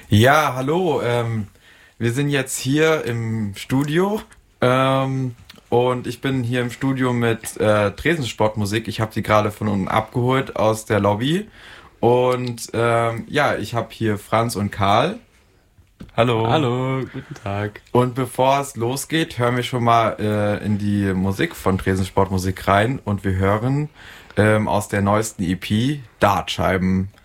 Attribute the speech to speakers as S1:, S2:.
S1: Ja, hallo. Wir sind jetzt hier im Studio und ich bin hier im Studio mit Tresensportmusik. Ich habe sie gerade von unten abgeholt aus der Lobby und ja, ich habe hier Franz und Karl. Hallo.
S2: Hallo, guten Tag.
S1: Und bevor es losgeht, hören wir schon mal in die Musik von Tresensportmusik rein und wir hören aus der neuesten EP Dartscheiben.